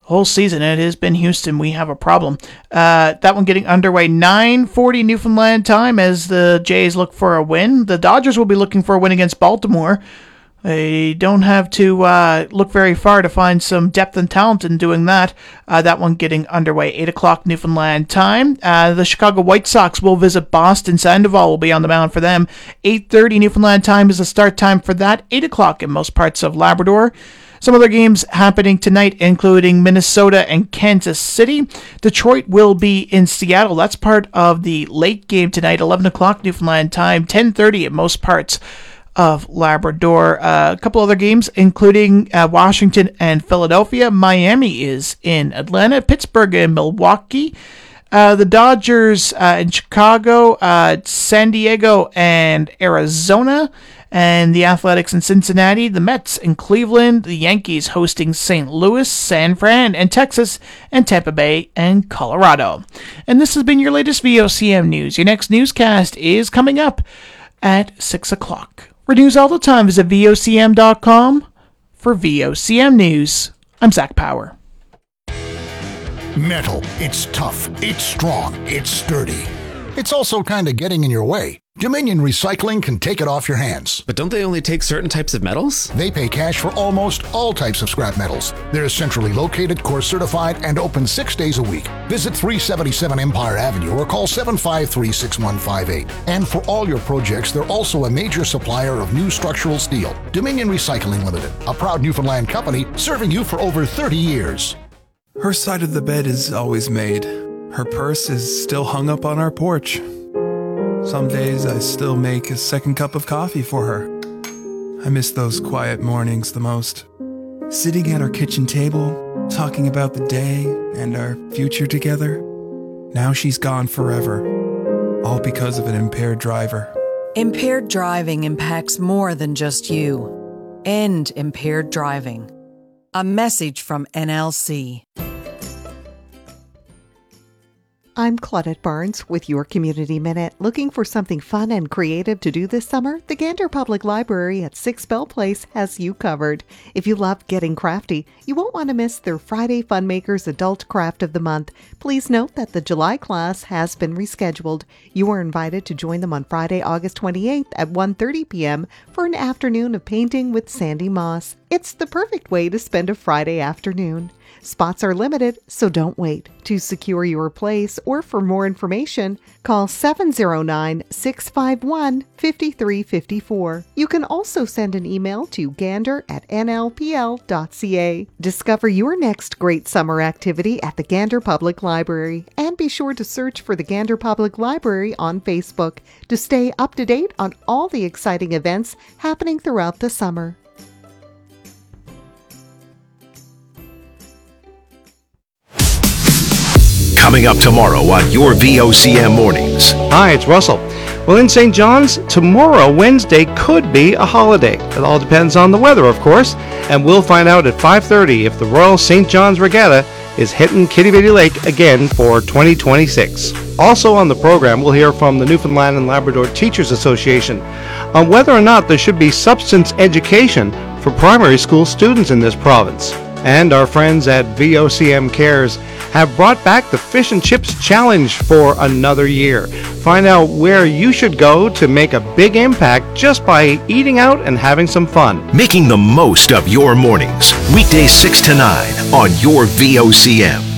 whole season. It has been Houston. We have a problem. That one getting underway 9:40 Newfoundland time as the Jays look for a win. The Dodgers will be looking for a win against Baltimore. They don't have to look very far to find some depth and talent in doing that. That one getting underway 8 o'clock Newfoundland time. The Chicago White Sox will visit Boston. Sandoval will be on the mound for them. 8:30 Newfoundland time is the start time for that. 8 o'clock in most parts of Labrador. Some other games happening tonight, including Minnesota and Kansas City. Detroit will be in Seattle. That's part of the late game tonight, 11 o'clock Newfoundland time, 10:30 at most parts of Labrador. A couple other games, including Washington and Philadelphia. Miami is in Atlanta. Pittsburgh and Milwaukee. The Dodgers in Chicago. San Diego and Arizona. And the Athletics in Cincinnati, the Mets in Cleveland, the Yankees hosting St. Louis, San Fran, and Texas, and Tampa Bay and Colorado. And this has been your latest VOCM news. Your next newscast is coming up at 6 o'clock. For news all the time, visit VOCM.com. For VOCM News, I'm Zach Power. Metal. It's tough. It's strong. It's sturdy. It's also kind of getting in your way. Dominion Recycling can take it off your hands. But don't they only take certain types of metals? They pay cash for almost all types of scrap metals. They're centrally located, core certified, and open 6 days a week. Visit 377 Empire Avenue or call 753-6158. And for all your projects, they're also a major supplier of new structural steel. Dominion Recycling Limited, a proud Newfoundland company serving you for over 30 years. Her side of the bed is always made. Her purse is still hung up on our porch. Some days I still make a second cup of coffee for her. I miss those quiet mornings the most. Sitting at our kitchen table, talking about the day and our future together. Now she's gone forever, all because of an impaired driver. Impaired driving impacts more than just you. End impaired driving. A message from NLC. I'm Claudette Barnes with your Community Minute. Looking for something fun and creative to do this summer? The Gander Public Library at 6 Bell Place has you covered. If you love getting crafty, you won't want to miss their Friday Funmakers Adult Craft of the Month. Please note that the July class has been rescheduled. You are invited to join them on Friday, August 28th at 1:30 p.m. for an afternoon of painting with Sandy Moss. It's the perfect way to spend a Friday afternoon. Spots are limited, so don't wait. To secure your place or for more information, call 709-651-5354. You can also send an email to gander@nlpl.ca. Discover your next great summer activity at the Gander Public Library, and be sure to search for the Gander Public Library on Facebook to stay up to date on all the exciting events happening throughout the summer. Coming up tomorrow on your VOCM Mornings. Hi, it's Russell. Well, in St. John's, tomorrow, Wednesday, could be a holiday. It all depends on the weather, of course, and we'll find out at 5:30 if the Royal St. John's Regatta is hitting Kitty Bitty Lake again for 2026. Also on the program, we'll hear from the Newfoundland and Labrador Teachers Association on whether or not there should be substance education for primary school students in this province. And our friends at VOCM Cares have brought back the Fish and Chips Challenge for another year. Find out where you should go to make a big impact just by eating out and having some fun. Making the most of your mornings. Weekdays 6 to 9 on your VOCM.